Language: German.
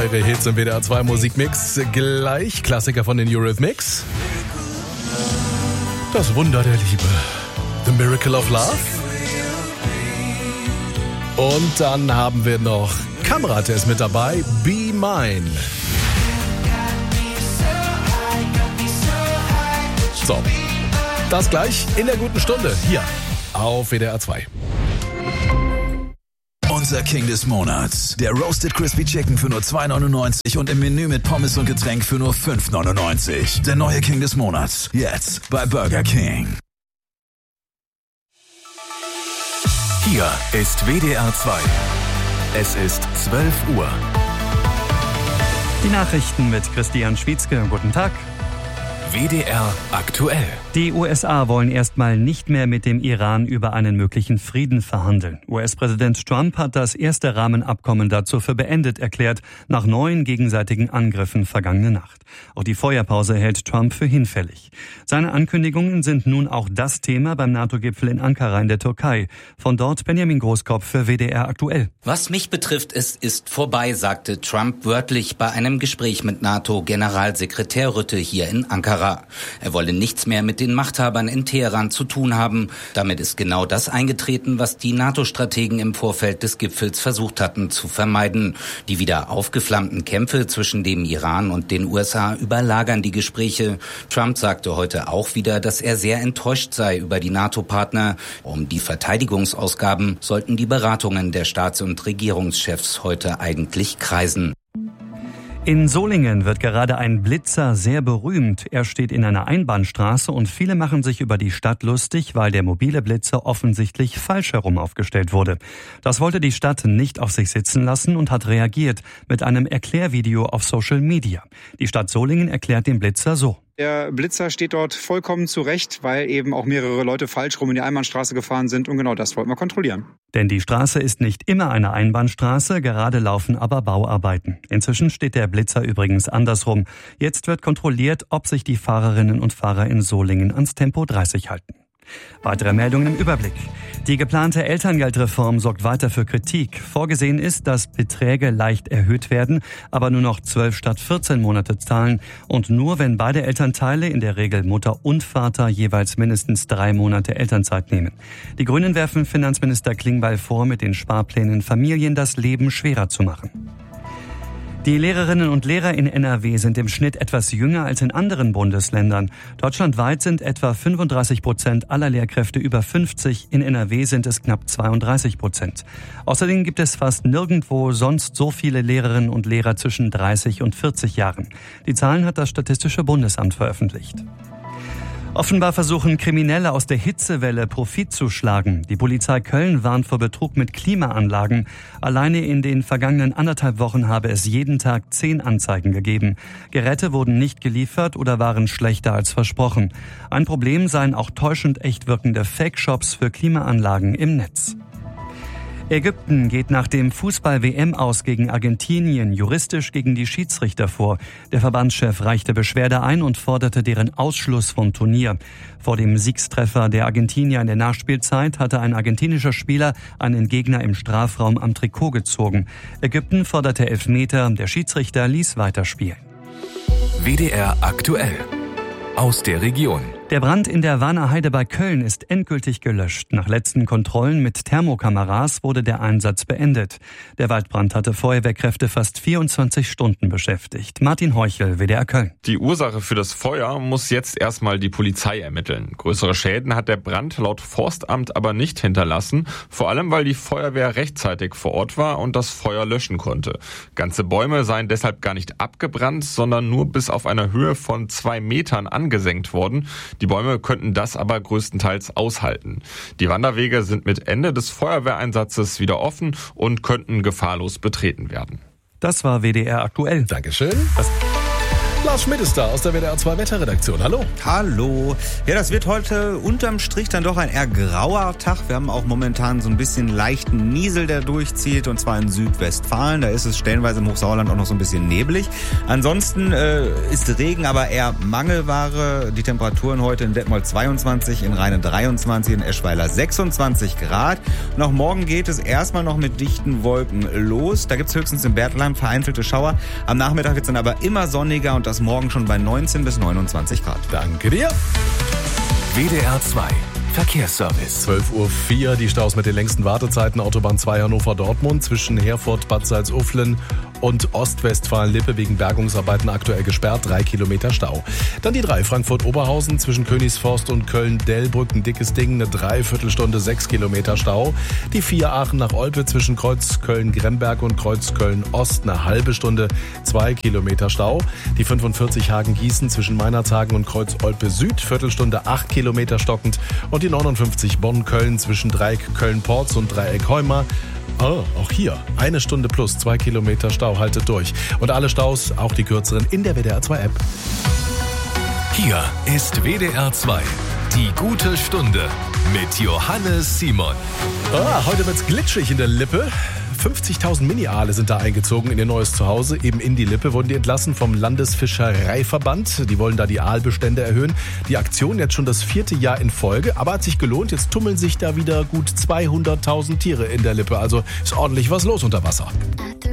eure Hits im WDR 2 Musikmix. Gleich Klassiker von den Eurythmics. Das Wunder der Liebe. The Miracle of Love. Und dann haben wir noch Kamrat, der ist mit dabei. Be Mine. So, das gleich in der guten Stunde hier auf WDR 2. Unser King des Monats. Der Roasted Crispy Chicken für nur 2,99 und im Menü mit Pommes und Getränk für nur 5,99. Der neue King des Monats. Jetzt bei Burger King. Hier ist WDR 2. Es ist 12 Uhr. Die Nachrichten mit Christian Schwietzke. Guten Tag. WDR aktuell. Die USA wollen erstmal nicht mehr mit dem Iran über einen möglichen Frieden verhandeln. US-Präsident Trump hat das erste Rahmenabkommen dazu für beendet erklärt, nach 9 gegenseitigen Angriffen vergangene Nacht. Auch die Feuerpause hält Trump für hinfällig. Seine Ankündigungen sind nun auch das Thema beim NATO-Gipfel in Ankara in der Türkei. Von dort Benjamin Großkopf für WDR aktuell. Was mich betrifft, es ist vorbei, sagte Trump wörtlich bei einem Gespräch mit NATO-Generalsekretär Rutte hier in Ankara. Er wolle nichts mehr mit den Machthabern in Teheran zu tun haben. Damit ist genau das eingetreten, was die NATO-Strategen im Vorfeld des Gipfels versucht hatten zu vermeiden. Die wieder aufgeflammten Kämpfe zwischen dem Iran und den USA überlagern die Gespräche. Trump sagte heute auch wieder, dass er sehr enttäuscht sei über die NATO-Partner. Um die Verteidigungsausgaben sollten die Beratungen der Staats- und Regierungschefs heute eigentlich kreisen. In Solingen wird gerade ein Blitzer sehr berühmt. Er steht in einer Einbahnstraße und viele machen sich über die Stadt lustig, weil der mobile Blitzer offensichtlich falsch herum aufgestellt wurde. Das wollte die Stadt nicht auf sich sitzen lassen und hat reagiert mit einem Erklärvideo auf Social Media. Die Stadt Solingen erklärt den Blitzer so. Der Blitzer steht dort vollkommen zurecht, weil eben auch mehrere Leute falsch rum in die Einbahnstraße gefahren sind und genau das wollten wir kontrollieren. Denn die Straße ist nicht immer eine Einbahnstraße, gerade laufen aber Bauarbeiten. Inzwischen steht der Blitzer übrigens andersrum. Jetzt wird kontrolliert, ob sich die Fahrerinnen und Fahrer in Solingen ans Tempo 30 halten. Weitere Meldungen im Überblick. Die geplante Elterngeldreform sorgt weiter für Kritik. Vorgesehen ist, dass Beträge leicht erhöht werden, aber nur noch 12 statt 14 Monate zahlen und nur, wenn beide Elternteile, in der Regel Mutter und Vater, jeweils mindestens 3 Monate Elternzeit nehmen. Die Grünen werfen Finanzminister Klingbeil vor, mit den Sparplänen Familien das Leben schwerer zu machen. Die Lehrerinnen und Lehrer in NRW sind im Schnitt etwas jünger als in anderen Bundesländern. Deutschlandweit sind etwa 35% aller Lehrkräfte über 50, in NRW sind es knapp 32%. Außerdem gibt es fast nirgendwo sonst so viele Lehrerinnen und Lehrer zwischen 30 und 40 Jahren. Die Zahlen hat das Statistische Bundesamt veröffentlicht. Offenbar versuchen Kriminelle aus der Hitzewelle Profit zu schlagen. Die Polizei Köln warnt vor Betrug mit Klimaanlagen. Alleine in den vergangenen 1,5 Wochen habe es jeden Tag 10 Anzeigen gegeben. Geräte wurden nicht geliefert oder waren schlechter als versprochen. Ein Problem seien auch täuschend echt wirkende Fake-Shops für Klimaanlagen im Netz. Ägypten geht nach dem Fußball-WM aus gegen Argentinien juristisch gegen die Schiedsrichter vor. Der Verbandschef reichte Beschwerde ein und forderte deren Ausschluss vom Turnier. Vor dem Siegstreffer der Argentinier in der Nachspielzeit hatte ein argentinischer Spieler einen Gegner im Strafraum am Trikot gezogen. Ägypten forderte Elfmeter, der Schiedsrichter ließ weiterspielen. WDR aktuell. Aus der Region. Der Brand in der Warner Heide bei Köln ist endgültig gelöscht. Nach letzten Kontrollen mit Thermokameras wurde der Einsatz beendet. Der Waldbrand hatte Feuerwehrkräfte fast 24 Stunden beschäftigt. Martin Heuchel, WDR Köln. Die Ursache für das Feuer muss jetzt erstmal die Polizei ermitteln. Größere Schäden hat der Brand laut Forstamt aber nicht hinterlassen. Vor allem, weil die Feuerwehr rechtzeitig vor Ort war und das Feuer löschen konnte. Ganze Bäume seien deshalb gar nicht abgebrannt, sondern nur bis auf eine Höhe von 2 Metern angesenkt worden. Die Bäume könnten das aber größtenteils aushalten. Die Wanderwege sind mit Ende des Feuerwehreinsatzes wieder offen und könnten gefahrlos betreten werden. Das war WDR aktuell. Dankeschön. Lars Schmidt ist da aus der WDR 2 Wetterredaktion. Hallo. Hallo. Ja, das wird heute unterm Strich dann doch ein eher grauer Tag. Wir haben auch momentan so ein bisschen leichten Niesel, der durchzieht, und zwar in Südwestfalen. Da ist es stellenweise im Hochsauerland auch noch so ein bisschen neblig. Ansonsten ist Regen aber eher Mangelware. Die Temperaturen heute in Detmold 22, in Rheine 23, in Eschweiler 26 Grad. Und auch morgen geht es erstmal noch mit dichten Wolken los. Da gibt es höchstens in Bertelsheim vereinzelte Schauer. Am Nachmittag wird es dann aber immer sonniger und das morgen schon bei 19 bis 29 Grad. Danke dir. WDR 2 Verkehrsservice. 12:04 Uhr, die Staus mit den längsten Wartezeiten. Autobahn 2 Hannover-Dortmund zwischen Herford, Bad Salzuflen und Ostwestfalen-Lippe wegen Bergungsarbeiten aktuell gesperrt. 3 Kilometer Stau. Dann die 3 Frankfurt-Oberhausen zwischen Königsforst und Köln-Dellbrück. Ein dickes Ding, eine Dreiviertelstunde, 6 Kilometer Stau. Die 4 Aachen nach Olpe zwischen Kreuz Köln-Gremberg und Kreuz Köln-Ost. Eine halbe Stunde, 2 Kilometer Stau. Die 45 Hagen-Gießen zwischen Meinerzhagen und Kreuz Olpe Süd. Viertelstunde, 8 Kilometer stockend. Und die 59 Bonn-Köln zwischen Dreieck Köln-Porz und Dreieck Heuma. Auch hier 1 Stunde plus 2 Kilometer Stau, haltet durch. Und alle Staus, auch die kürzeren, in der WDR 2 App. Hier ist WDR 2. Die gute Stunde mit Johannes Simon. Heute wird's glitschig in der Lippe. 50.000 Mini-Aale sind da eingezogen in ihr neues Zuhause. Eben in die Lippe wurden die entlassen vom Landesfischereiverband. Die wollen da die Aalbestände erhöhen. Die Aktion jetzt schon das 4. Jahr in Folge, aber hat sich gelohnt. Jetzt tummeln sich da wieder gut 200.000 Tiere in der Lippe. Also ist ordentlich was los unter Wasser.